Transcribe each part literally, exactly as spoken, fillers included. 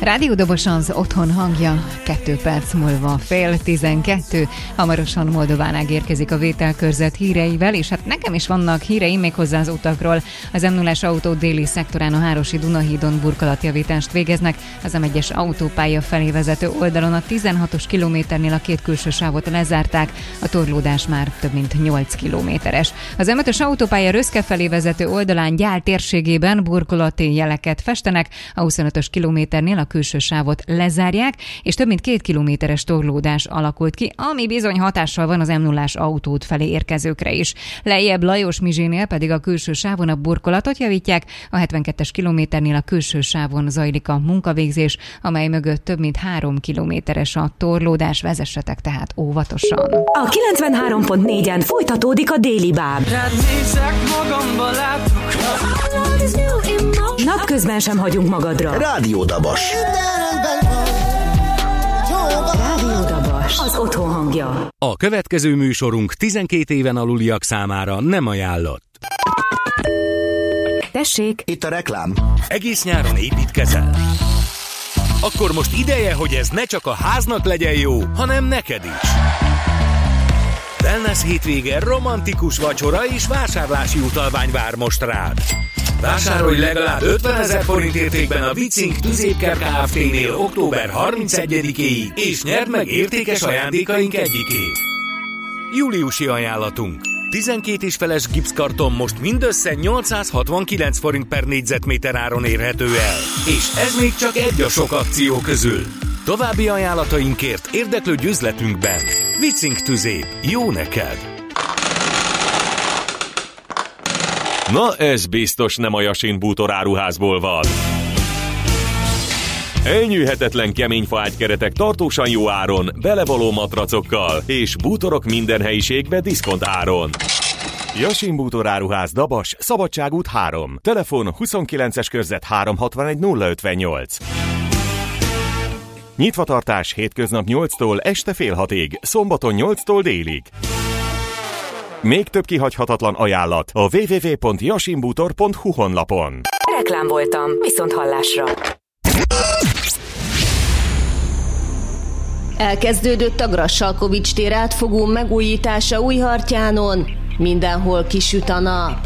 Rádiódobos az otthon hangja, kettő perc múlva fél tizenkettő, hamarosan Moldovánál érkezik a vételkörzet híreivel, és hát nekem is vannak híreim méghozzá az utakról. Az em nullás autó déli szektorán a Hárosi Dunahídon burkolatjavítást végeznek, az em egyes autópálya felé vezető oldalon a tizenhatos kilométernél a két külső sávot lezárták, a torlódás már több mint nyolc kilométeres. Az em ötös autópálya Röszke felé vezető oldalán Gyál térségében burkolati jeleket festenek, a huszonötös kilométernél a külső sávot lezárják, és több mint két kilométeres torlódás alakult ki, ami bizony hatással van az em nullás autót felé érkezőkre is. Lejjebb Lajos Mizsénél pedig a külső sávon a burkolatot javítják, a hetvenkettes kilométernél a külső sávon zajlik a munkavégzés, amely mögött több mint három kilométeres a torlódás, vezessetek tehát óvatosan. A kilencvenhárom pont négyen folytatódik a Déli Báb. Napközben sem hagyunk magadra. Rádiódabos. Rádiódabos, az otthon hangja. A következő műsorunk tizenkét éven aluliak számára nem ajánlott. Tessék, Itt a reklám. Egész nyáron építkezel? Akkor most ideje, hogy ez ne csak a háznak legyen jó, hanem neked is. Wellness hétvége, romantikus vacsora és vásárlási utalvány vár most rád. Vásárolj legalább ötvenezer forint értékben a Vicink Tüzépker Kft-nél október harmincegyedikéig, és nyerd meg értékes ajándékaink egyikét. Júliusi ajánlatunk. tizenkét és feles gipszkarton most mindössze nyolcszázhatvankilenc forint per négyzetméter áron érhető el. És ez még csak egy a sok akció közül. További ajánlatainkért érdeklődj üzletünkben. Vicink Tüzép. Jó neked! Na, ez biztos nem a Jasin bútoráruházból van. Elnyűhetetlen kemény faágykeretek tartósan jó áron, belevaló matracokkal, és bútorok minden helyiségbe diszkont áron. Jasin bútoráruház, Dabas, Szabadságút három. Telefon huszonkilences körzet háromszázhatvanegy nulla ötvennyolc. Nyitvatartás hétköznap nyolctól este fél hatig, szombaton nyolctól délig. Még több kihagyhatatlan ajánlat a double-u double-u double-u pont jasinbútor pont hu honlapon. reklám voltam, viszont hallásra. Elkezdődött a Grassalkovich tér átfogó megújítása Újhartyánon. Mindenhol kisüt a nap.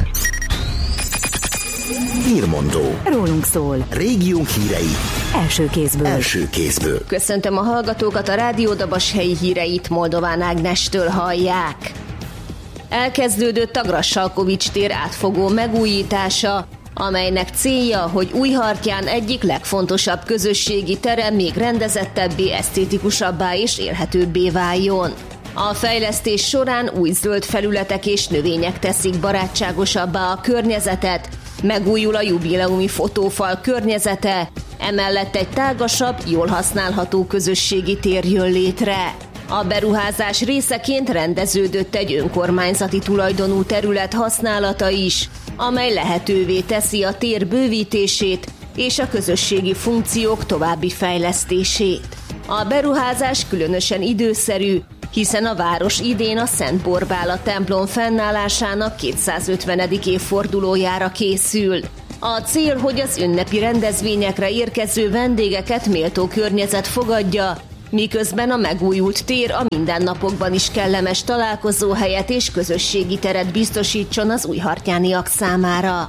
Hírmondó. Rólunk szól. Régiónk hírei. Első kézből. Első kézből. Köszöntöm a hallgatókat, a Rádiódabos helyi híreit Moldován Ágnestől hallják. Elkezdődött a Grassalkovich tér átfogó megújítása, amelynek célja, hogy Újhartyán egyik legfontosabb közösségi tere még rendezettebbé, esztétikusabbá és élhetőbbé váljon. A fejlesztés során új zöld felületek és növények teszik barátságosabbá a környezetet, megújul a jubileumi fotófal környezete, emellett egy tágasabb, jól használható közösségi tér jön létre. A beruházás részeként rendeződött egy önkormányzati tulajdonú terület használata is, amely lehetővé teszi a tér bővítését és a közösségi funkciók további fejlesztését. A beruházás különösen időszerű, hiszen a város idén a Szent Borbála templom fennállásának kétszázötvenedik évfordulójára készül. A cél, hogy az ünnepi rendezvényekre érkező vendégeket méltó környezet fogadja, miközben a megújult tér a mindennapokban is kellemes találkozóhelyet és közösségi teret biztosítson az újhartyániak számára.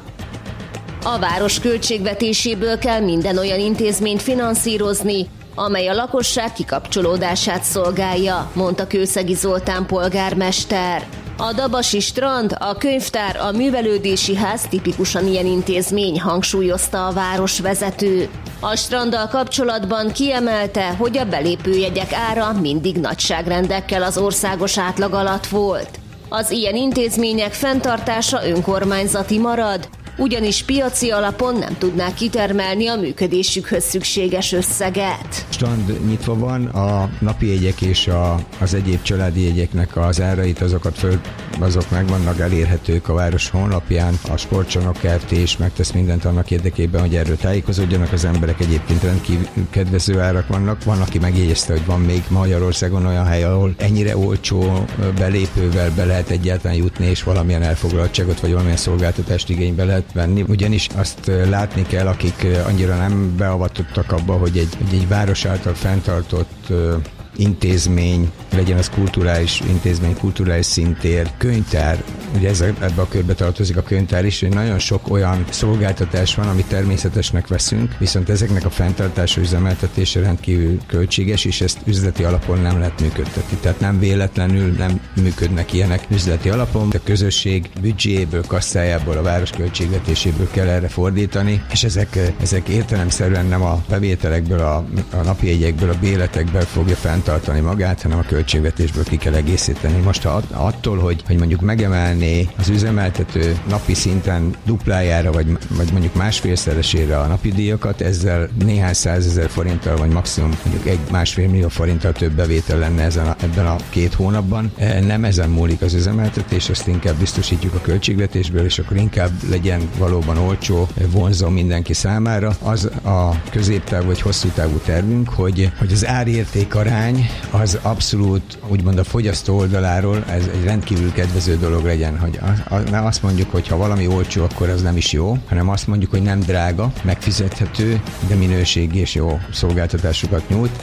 A város költségvetéséből kell minden olyan intézményt finanszírozni, amely a lakosság kikapcsolódását szolgálja, mondta Kőszegi Zoltán polgármester. A Dabasi strand, a könyvtár, a művelődési ház tipikusan ilyen intézmény, hangsúlyozta a városvezető. A stranddal kapcsolatban kiemelte, hogy a belépőjegyek ára mindig nagyságrendekkel az országos átlag alatt volt. Az ilyen intézmények fenntartása önkormányzati marad, ugyanis piaci alapon nem tudnák kitermelni a működésükhöz szükséges összeget. Strand nyitva van, a napi jegyek és a, az egyéb családi jegyeknek az árait, azokat föl, azok meg vannak elérhetők a város honlapján, a Sportcsarnok Kft. És megtesz mindent annak érdekében, hogy erről tájékozódjanak az emberek, egyébként rendkívül kedvező árak vannak. Van, aki megjegyezte, hogy van még Magyarországon olyan hely, ahol ennyire olcsó belépővel be lehet egyáltalán jutni, és valamilyen elfoglaltságot vagy valamilyen szolgáltatást igénybe lehet venni, ugyanis azt látni kell, akik annyira nem beavatottak abba, hogy egy, hogy egy város által fenntartott intézmény, legyen az kulturális intézmény, kulturális szintér, könyvtár, ugye ez, ebbe a körbe tartozik a könyvtár is, hogy nagyon sok olyan szolgáltatás van, amit természetesnek veszünk, viszont ezeknek a fenntartása, üzemeltetése rendkívül költséges, és ezt üzleti alapon nem lehet működtetni. Tehát nem véletlenül nem működnek ilyenek üzleti alapon, a közösség büdzséjéből, kasszájából, a város költségvetéséből kell erre fordítani, és ezek, ezek értelemszerűen nem a bevételekből, a, a napi jegyekből, a béletekből fogja fenntartani magát, hanem a költségvetésből ki kell egészíteni. Most ha attól, hogy, hogy mondjuk megemelné az üzemeltető napi szinten duplájára, vagy, vagy mondjuk másfélszeresére a napi díjakat, ezzel néhány százezer forinttal, vagy maximum mondjuk egy másfél millió forinttal több bevétel lenne ezen a, ebben a két hónapban. Nem ezen múlik az üzemeltetés, azt inkább biztosítjuk a költségvetésből, és akkor inkább legyen valóban olcsó, vonzó mindenki számára. Az a középtávú vagy hosszú távú tervünk, hogy, hogy az árérték arány az abszolút, úgymond a fogyasztó oldaláról ez egy rendkívül kedvező dolog legyen, hogy a, a, nem azt mondjuk, hogy ha valami olcsó, akkor az nem is jó, hanem azt mondjuk, hogy nem drága, megfizethető, de minőségi és jó szolgáltatásokat nyújt.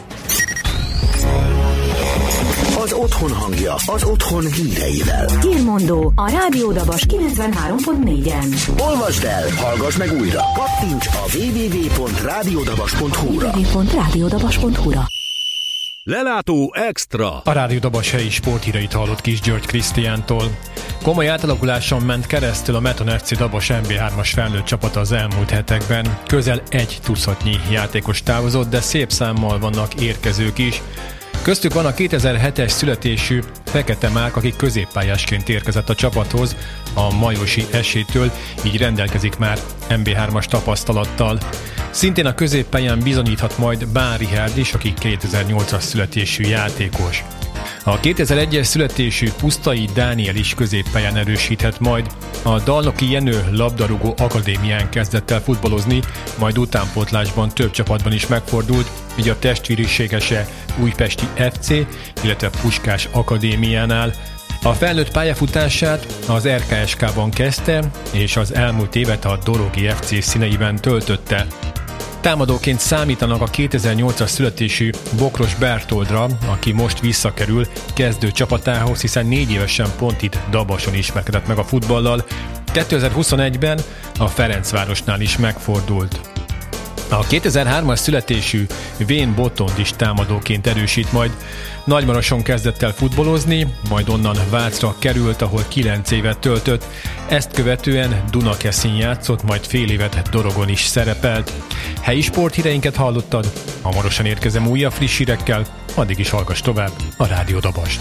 Az otthon hangja, az otthon híreivel. Hírmondó a Rádió Dabas kilencvenhárom pont négyen. Olvasd el, hallgass meg újra. Kattints a double-u double-u double-u pont rádiódabas pont hu-ra. double-u double-u double-u pont rádiódabas pont hu-ra. Lelátó Extra. A Rádió Dabas helyi sporthíreit hallott Kis György Krisztiántól. Komoly átalakuláson ment keresztül a Meton ef cé Dabas em bé hármas felnőtt csapata az elmúlt hetekben. Közel egy tucatnyi játékos távozott, de szép számmal vannak érkezők is. Köztük van a kétezer-hetes születésű Fekete Márk, aki középpályásként érkezett a csapathoz a Majosi esélytől, így rendelkezik már em bé hármas tapasztalattal. Szintén a középpályán bizonyíthat majd Bán Richárd is, aki kétezer-nyolcas születésű játékos. A kétezer-egyes születésű Pusztai Dániel is középpályán erősíthet majd. A Dalnoki Jenő labdarúgó akadémián kezdett el futballozni, majd utánpótlásban több csapatban is megfordult, így a testvériségese Újpesti ef cé, illetve Puskás akadémiánál. A felnőtt pályafutását az er ká es ká-ban kezdte, és az elmúlt évet a Dorogi ef cé színeiben töltötte. Támadóként számítanak a kétezer-nyolcas születésű Bokros Bertoldra, aki most visszakerül kezdő csapatához, hiszen négy évesen pont itt Dabason ismerkedett meg a futballal. kétezer-huszonegyben a Ferencvárosnál is megfordult. A kétezer-hármas születésű Vén Botond is támadóként erősít majd. Nagymaroson kezdett el futballozni, majd onnan Vácra került, ahol kilenc évet töltött. Ezt követően Dunakeszin játszott, majd fél évet Dorogon is szerepelt. Helyi sporthíreinket hallottad, hamarosan érkezem újabb friss hírekkel, addig is hallgass tovább a Rádió Dabast.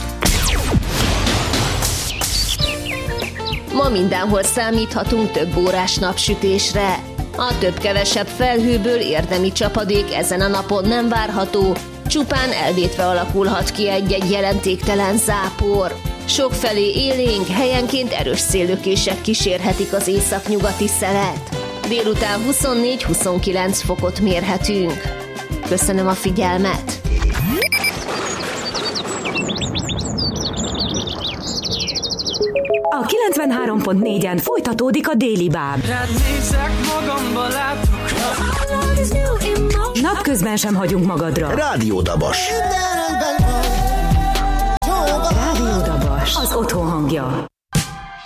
Ma mindenhol számíthatunk több órás napsütésre. A több-kevesebb felhőből érdemi csapadék ezen a napon nem várható, csupán elvétve alakulhat ki egy-egy jelentéktelen zápor. Sokfelé élénk, helyenként erős széllökések kísérhetik az északnyugati szelet. Délután huszonnégy-huszonkilenc fokot mérhetünk. Köszönöm a figyelmet! A kilencvenhárom pont négyen folytatódik a Déli Báb. Napközben sem hagyunk magadra. Rádió Dabas. Rádió Dabas. Az otthon hangja.